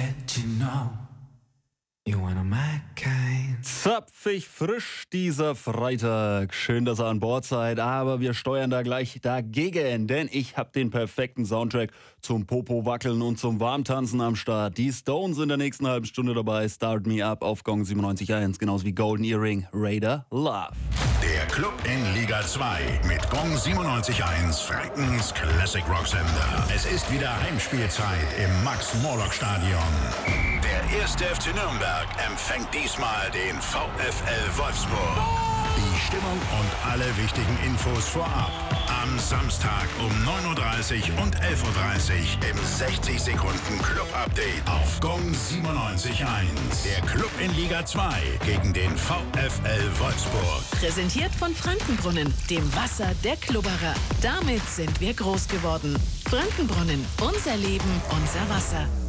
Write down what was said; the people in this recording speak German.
let you know you wanna my kind. Zapfig frisch dieser Freitag. Schön, dass ihr an Bord seid, aber wir steuern da gleich dagegen, denn ich habe den perfekten Soundtrack zum Popo-Wackeln und zum Warmtanzen am Start. Die Stones in der nächsten halben Stunde dabei, Start Me Up auf Gong 97.1, genauso wie Golden Earring, Raider Love. Der Club in Liga 2 mit Gong 97.1, Frankens Classic Rock Sender. Es ist wieder Heimspielzeit im Max-Morlock-Stadion. Der 1. FC Nürnberg empfängt diesmal den VfL Wolfsburg. Die Stimmung und alle wichtigen Infos vorab. Am Samstag um 9.30 Uhr und 11.30 Uhr im 60 Sekunden Club-Update auf Gong 97.1. Der Club in Liga 2 gegen den VfL Wolfsburg. Präsentiert von Frankenbrunnen, dem Wasser der Klubberer. Damit sind wir groß geworden. Frankenbrunnen, unser Leben, unser Wasser.